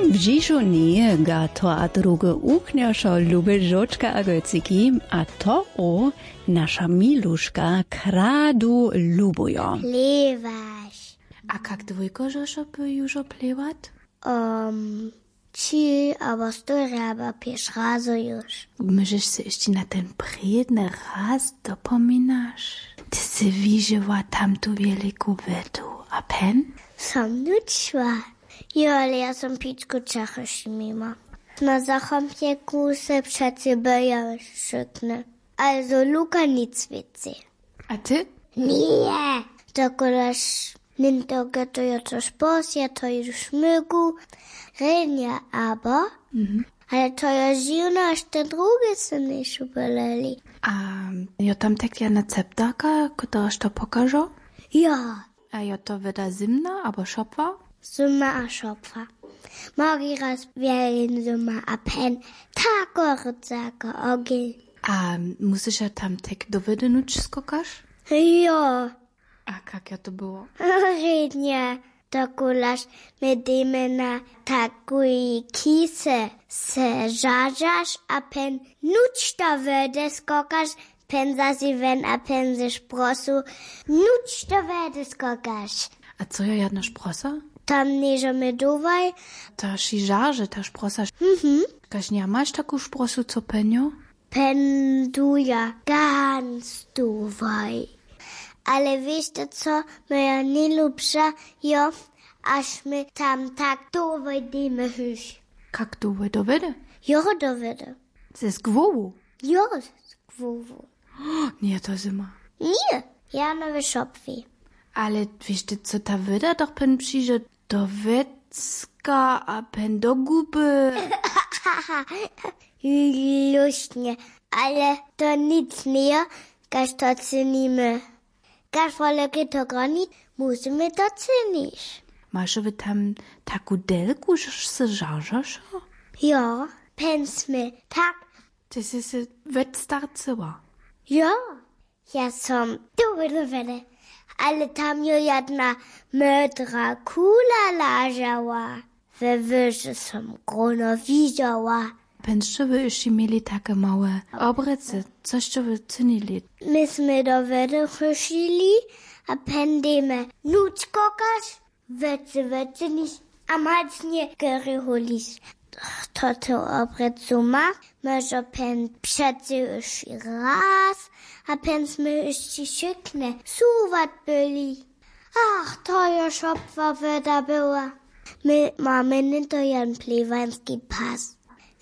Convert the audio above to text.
W Dziżuni ga to a drugie uchniaszo lubi żoczka a gocyki, a to o nasza miluszka kradu lubujo. Plewaš. A kak dwójko żoszo by już oplewać? Ci, aber stóry, aber piesz razu już. Możesz się jeszcze na ten przedny raz dopominasz? Ty się widziała tamtu wielką wetu, a pen? Sam nučła. Jo, ale ja som pičku čachaši mimo. Na zachomtjeku se přeci beja šukne. Also Luka nic wicy. A ty? Nie. Takoleż ninto geto jo coś posja, to już mygu. Renia aber. Ale to jo zivno, aż te drugie se nišu beleli. A jo tam tak ja na ceptaka, któraż to pokażą? Ja. A jo to weda zimna, albo szopwa? Summa a szopfa. Mogi raz wielin summa a pen. Tako rydzaka ogień. A musisz ja tam tak do wedy nuć skokasz? Jo. A jak ja to było? Rednie. Takulaš medeme na takuj kise se žažaš a pen nučta vede skokaš, pen zasi ven a pen se sprosu nučta vede skokaš. A co ja jedna szprosa? Tam nežo medovaj. Ta šižarže, ta šprosa. Kaž nie masz taką szprosu, co penio? Pen duja ganz duvaj. Ale wiesz to co, moja najlepsza, jo, aż my tam tak dovedeme hyš. Kak du do wedy? Jo, dovede. Ze zgwowu? Jo, skvovu. Nie, to zima. Nie, ja nowe szopfi. Ale wiesz ty, co ta weda doch pen przyjdzie do wecka, a pen do guby. Luśnie, ale to nic nie, każ to cenimy. Każ wolę to granic, musimy to cenić. Masz wy tam taką delku, że se żarzasz? Ja, pensmy, tak, Ty se wet starcyła. ja. Ja som dovedena, ale tam jo jedna mødra kula leżała. We wyży som grono widziała. Penszo wy jeszcze mieli takie małe obrycy, coś co wy cenili. Myśmy do wedy chysili, a pendeme nuć kokasz, wecy niż, a mać nie geryhulis. To obrycu ma, może pen przeci już raz, a pensmy jeszcze szykne, suwat byli. Ach, to już opwa weda była. My mamy nie to jan plewański pas.